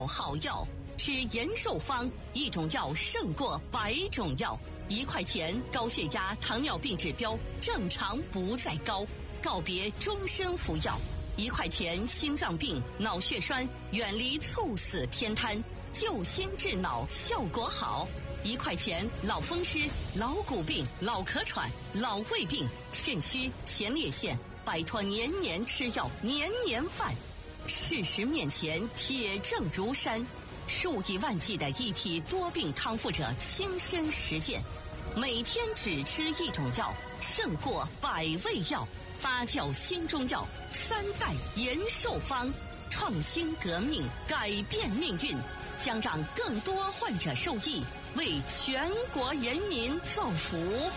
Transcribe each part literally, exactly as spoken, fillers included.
好药，吃延寿方，一种药胜过百种药。一块钱，高血压、糖尿病指标正常不再高，告别终身服药。一块钱，心脏病、脑血栓远离猝死偏瘫，救心治脑效果好。一块钱，老风湿、老骨病、老咳喘、老胃病、肾虚、前列腺，摆脱年年吃药、年年犯。事实面前，铁证如山，数以万计的一体多病康复者亲身实践，每天只吃一种药，胜过百味药。发酵新中药，三代延寿方，创新革命，改变命运，将让更多患者受益，为全国人民造福。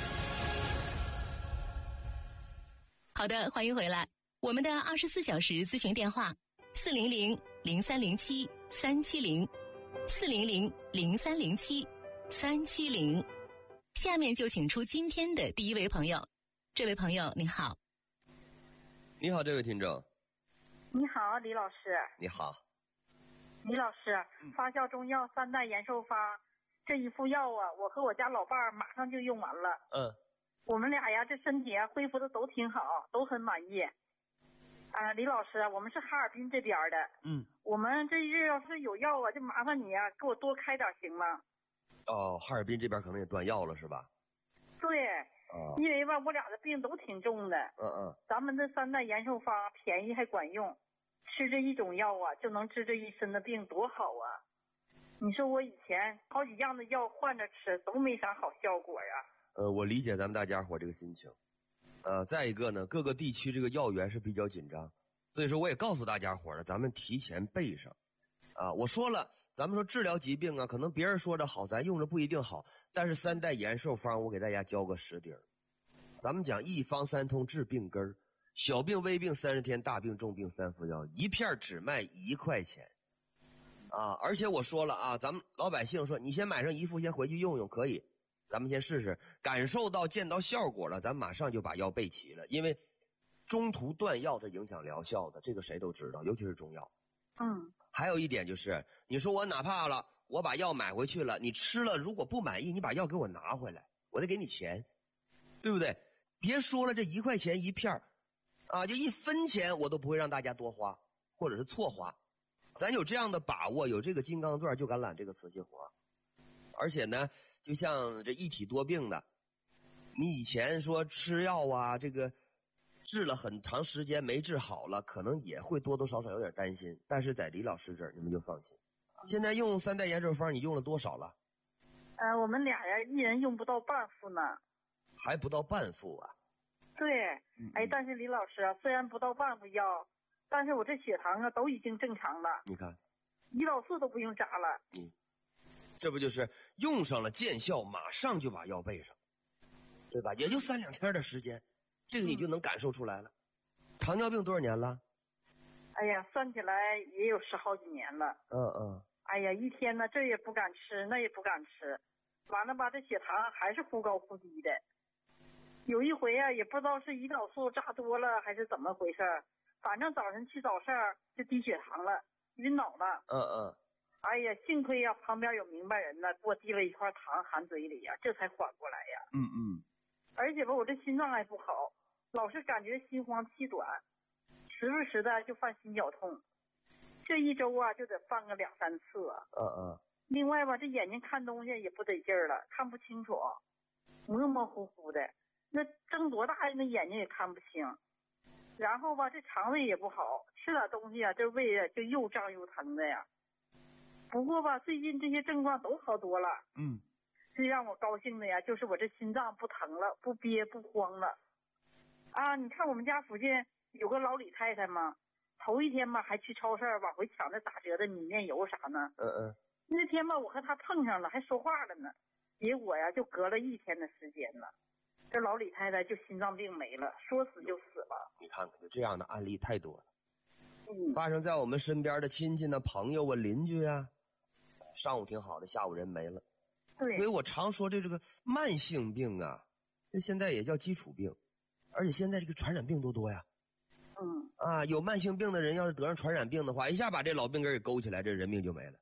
好的，欢迎回来。我们的二十四小时咨询电话四零零零三零七三七零，四零零零三零七三七零。下面就请出今天的第一位朋友。这位朋友你好。 你好，这位听众。 你好，李老师。 你好， 李老师，发酵中药三代延寿方这一副药啊，我和我家老伴儿马上就用完了。 嗯， 我们俩呀，这身体啊恢复的都挺好，都很满意。啊、呃，李老师，我们是哈尔滨这边的。 嗯， 我们这日要是有药啊，就麻烦你啊，给我多开点行吗？ 哦，哈尔滨这边可能也断药了是吧？ 对。 哦， 因为吧，我俩的病都挺重的。 嗯嗯， 咱们这三代延寿方便宜还管用，吃这一种药啊，就能治这一身的病，多好啊！你说我以前好几样的药换着吃，都没啥好效果呀。 呃，我理解咱们大家伙这个心情。呃，再一个呢，各个地区这个药源是比较紧张，所以说我也告诉大家伙了，咱们提前备上。啊，我说了，咱们说治疗疾病啊，可能别人说着好，咱用着不一定好，但是三代延寿方我给大家教个实底儿。咱们讲一方三通治病根儿，小病微病三十天，大病重病三副药，一片只卖一块钱。啊，而且我说了啊，咱们老百姓说你先买上一副，先回去用用可以，咱们先试试，感受到见到效果了，咱马上就把药备齐了，因为中途断药它影响疗效的，这个谁都知道，尤其是中药。 嗯。 还有一点就是，你说我哪怕了，我把药买回去了，你吃了如果不满意，你把药给我拿回来，我得给你钱，对不对？别说了，这一块钱一片啊，就一分钱我都不会让大家多花，或者是错花。咱有这样的把握，有这个金刚钻就敢揽这个瓷器活。而且呢，就像这一体多病的，你以前说吃药啊，这个治了很长时间没治好了，可能也会多多少少有点担心，但是在李老师这儿你们就放心。现在用三代延寿方你用了多少了？ 呃，我们俩呀一人用不到半副呢。 还不到半副啊？ 对。哎，但是李老师啊，虽然不到半副药，但是我这血糖啊都已经正常了。 你看胰岛素都不用扎了。 嗯，这不就是用上了见效，马上就把药备上，对吧？也就三两天的时间，这个你就能感受出来了。嗯、糖尿病多少年了？ 哎呀，算起来也有十好几年了。 嗯嗯。 哎呀，一天呢这也不敢吃，那也不敢吃，完了吧，这血糖还是忽高忽低的。有一回啊，也不知道是胰岛素扎多了还是怎么回事，反正早晨去早市就低血糖了，晕倒了。 嗯嗯。 哎呀，幸亏呀、啊、旁边有明白人呢，给我递了一块糖含嘴里呀，这才缓过来呀。 嗯嗯。 而且吧，我这心脏还不好，老是感觉心慌气短，时不时的就犯心绞痛，这一周啊就得犯个两三次啊。 嗯嗯。 另外吧，这眼睛看东西也不得劲儿了，看不清楚，模模糊糊的，那睁多大那眼睛也看不清。然后吧，这肠胃也不好，吃点东西啊，这胃啊就又胀又疼的呀。不过吧，最近这些症状都好多了。 嗯。 最让我高兴的呀，就是我这心脏不疼了，不憋不慌了。啊，你看我们家附近有个老李太太嘛，头一天吧还去超市往回抢那打折的米面油啥呢。 嗯嗯。 那天吧我和她碰上了，还说话了呢。结果呀就隔了一天的时间了，这老李太太就心脏病没了，说死就死了。 你看看，就这样的案例太多了。 嗯。 发生在我们身边的亲戚呢、朋友啊、邻居啊，上午挺好的，下午人没了。 对。 所以我常说这这个慢性病啊，这现在也叫基础病，而且现在这个传染病多多呀。 嗯啊，有慢性病的人要是得上传染病的话，一下把这老病根给勾起来，这人命就没了。